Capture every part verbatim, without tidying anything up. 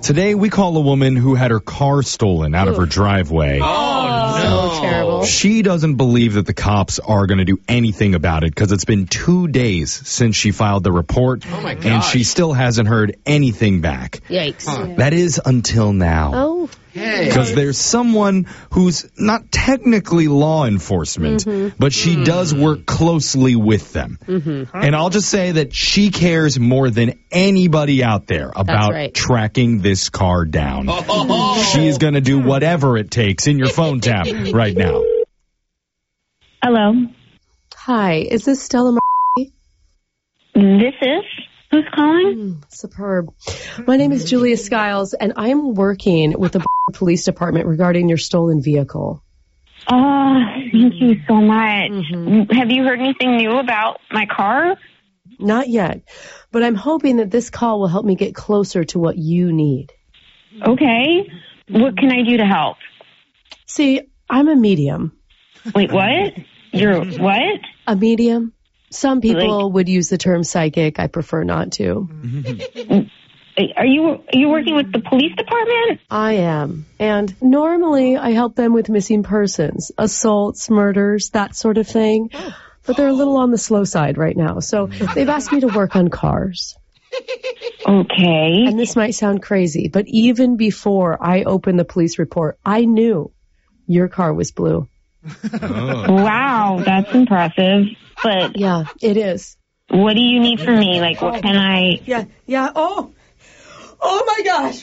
Today, we call a woman who had her car stolen out Ooh. of her driveway. Oh, no. So terrible. She doesn't believe that the cops are going to do anything about it because it's been two days since she filed the report. Oh, my gosh. And she still hasn't heard anything back. Yikes. Huh. That is until now. Oh. Because there's someone who's not technically law enforcement, mm-hmm. but she mm. does work closely with them. Mm-hmm. And I'll just say that she cares more than anybody out there about right. tracking this car down. Oh. She is going to do whatever it takes in your phone tap right now. Hello. Hi, is this Stella Mar- This is? Who's calling? Mm, superb. My name is Julia Skiles, and I'm working with the police department regarding your stolen vehicle. Oh, thank you so much. Mm-hmm. Have you heard anything new about my car? Not yet, but I'm hoping that this call will help me get closer to what you need. Okay. What can I do to help? See, I'm a medium. Wait, what? You're what? A medium. Some people like, would use the term psychic. I prefer not to. Are you are you working with the police department? I am. And normally I help them with missing persons, assaults, murders, that sort of thing. But they're a little on the slow side right now. So they've asked me to work on cars. Okay. And this might sound crazy, but even before I opened the police report, I knew your car was blue. Oh. Wow, that's impressive. But yeah, it is. What do you need from me? Like, what can I... Yeah, yeah, oh. Oh, my gosh.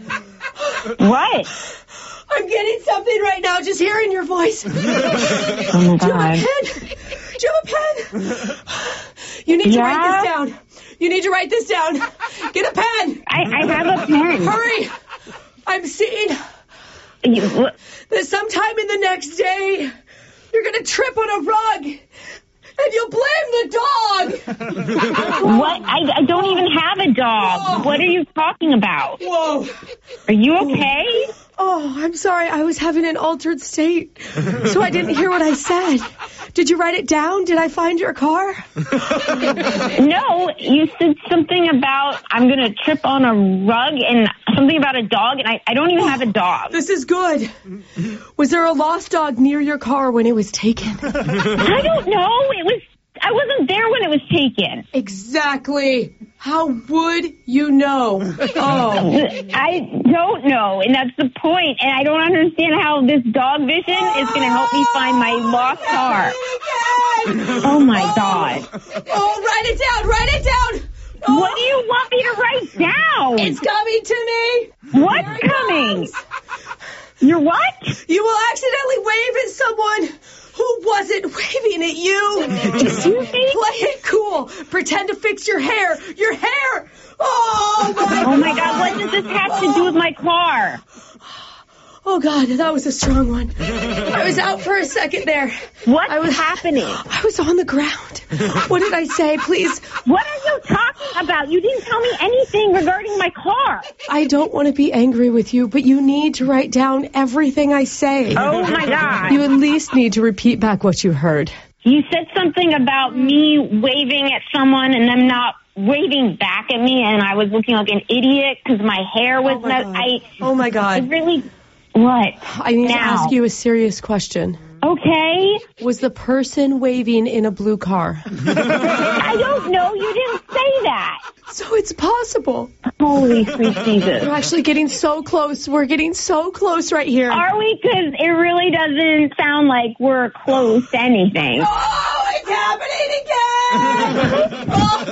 What? I'm getting something right now, just hearing your voice. Oh, my God. Do you have a pen? Do you have a pen? You need yeah? to write this down. You need to write this down. Get a pen. I, I have a pen. Hurry. I'm seeing you, that sometime in the next day, you're going to trip on a rug. And you'll blame the dog. What? I, I don't even have a dog. Whoa. What are you talking about? Whoa. Are you okay? Oh, I'm sorry. I was having an altered state, so I didn't hear what I said. Did you write it down? Did I find your car? No, you said something about I'm going to trip on a rug and something about a dog, and I, I don't even have a dog. This is good. Was there a lost dog near your car when it was taken? I don't know. It was. I wasn't there when it was taken. Exactly. How would you know? Oh. I don't know, and that's the point. And I don't understand how this dog vision is going to help me find my lost car. Oh, my God. Oh, write it down. Write it down. Oh. What do you want me to write down? It's coming to me. What's coming? You're what? You will accidentally wave at someone who wasn't waving at you. Just play it cool. Pretend to fix your hair. Your hair. Oh, my Oh, my God. What does this have to do with my car? Oh, God, that was a strong one. I was out for a second there. What's I was, happening? I was on the ground. What did I say? Please. What are you talking about? You didn't tell me anything regarding my car. I don't want to be angry with you, but you need to write down everything I say. Oh, my God. You at least need to repeat back what you heard. You said something about me waving at someone and them not waving back at me, and I was looking like an idiot because my hair was... Oh, my not, God. I, oh, my God. I really... What? I need now? to ask you a serious question. Okay. Was the person waving in a blue car? I don't know. You didn't say that. So it's possible. Holy sweet Jesus. We're actually getting so close. We're getting so close right here. Are we? Because it really doesn't sound like we're close to anything. Oh, it's happening again!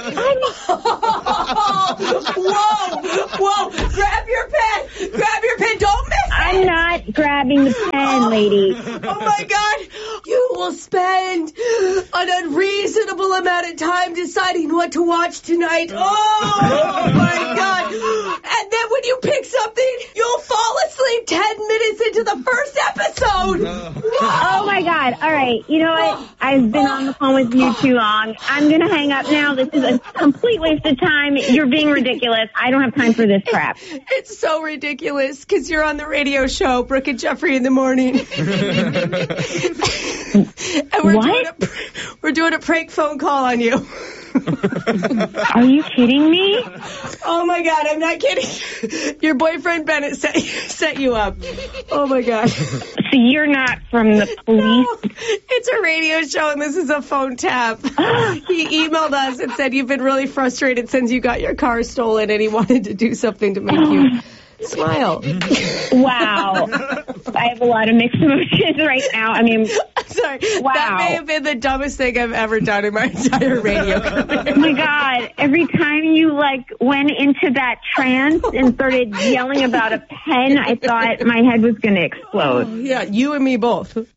oh. Whoa! Whoa! Grab your pen! Grab your pen! Don't miss it! I'm not grabbing the pen, oh. lady. Oh, my God. You will spend an unreasonable amount of time deciding what to watch tonight. Oh, my God. And then when you pick something, you'll fall asleep ten minutes into the first episode. Oh, my God. All right. You know what? I've been on the phone with you too long. I'm going to hang up now. This is a complete waste of time. You're being ridiculous. I don't have time for this crap. It's so ridiculous because you're on the radio show, Brooke and Jeffrey in the morning. And we're what? Doing a, we're doing a prank phone call on you. Are you kidding me? Oh, my God, I'm not kidding. Your boyfriend Bennett set, set you up. Oh, my God. So you're not from the police? No, it's a radio show, and this is a phone tap. He emailed us and said you've been really frustrated since you got your car stolen, and he wanted to do something to make you smile. Wow. I have a lot of mixed emotions right now. I mean, I'm sorry. Wow. That may have been the dumbest thing I've ever done in my entire radio career. oh my God. Every time you, like, went into that trance and started yelling about a pen, I thought my head was going to explode. Yeah, you and me both. Oh,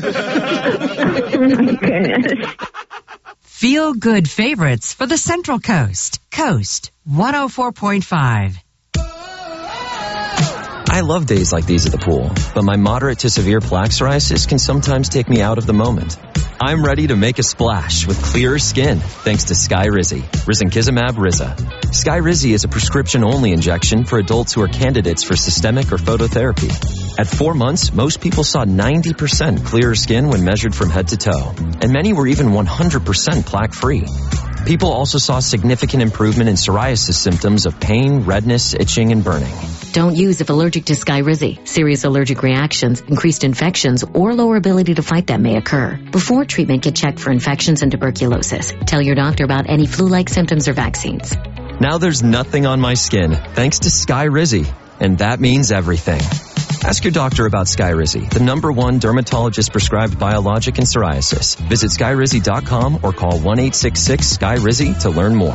my goodness. Feel good favorites for the Central Coast. Coast one oh four point five. I love days like these at the pool, but my moderate to severe plaque psoriasis can sometimes take me out of the moment. I'm ready to make a splash with clearer skin thanks to Skyrizi, Risankizumab Riza. Skyrizi is a prescription-only injection for adults who are candidates for systemic or phototherapy. At four months, most people saw ninety percent clearer skin when measured from head to toe, and many were even one hundred percent plaque-free. People also saw significant improvement in psoriasis symptoms of pain, redness, itching, and burning. Don't use if allergic to Skyrizi. Serious allergic reactions, increased infections, or lower ability to fight them may occur. Before treatment, get checked for infections and tuberculosis. Tell your doctor about any flu-like symptoms or vaccines. Now there's nothing on my skin thanks to Skyrizi, and that means everything. Ask your doctor about Skyrizi, the number one dermatologist-prescribed biologic in psoriasis. Visit Skyrizi dot com or call one eight six six Sky Rizi to learn more.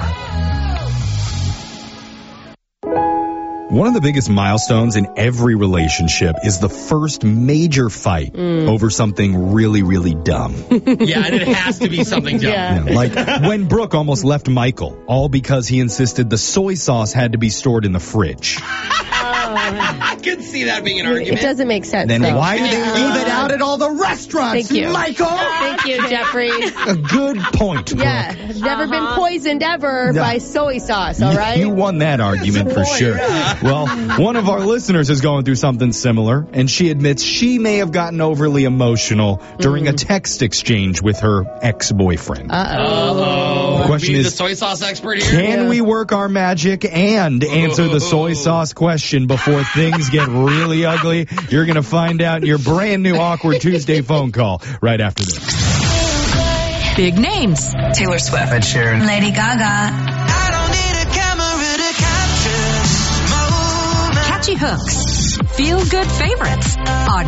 One of the biggest milestones in every relationship is the first major fight mm. over something really, really dumb. Yeah, and it has to be something dumb. Yeah. Yeah, like when Brooke almost left Michael, all because he insisted the soy sauce had to be stored in the fridge. I could see that being an argument. It doesn't make sense. Then though. why do they leave it out at all the restaurants, Thank you. Michael? Thank you, Jeffrey. A good point, Brooke. Yeah, I've never Uh-huh. been poisoned ever Yeah. by soy sauce, all right? You won that argument for sure. Well, one of our listeners is going through something similar, and she admits she may have gotten overly emotional during Mm. a text exchange with her ex-boyfriend. Uh-oh. The question Be is, the soy sauce expert here? can we work our magic and answer the soy sauce question before things get really ugly? You're going to find out in your brand new Awkward Tuesday phone call right after this. Big names. Taylor Swift. Ed Sheeran. Lady Gaga. I don't need a camera to capture this moment. Catchy hooks. Feel good favorites on